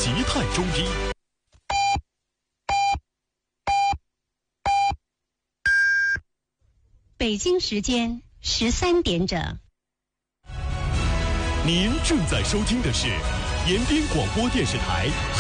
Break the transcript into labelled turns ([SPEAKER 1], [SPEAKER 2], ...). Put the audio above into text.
[SPEAKER 1] 习泰中医。
[SPEAKER 2] 北京时间13点整。
[SPEAKER 1] 您正在收听的是延边广播电视台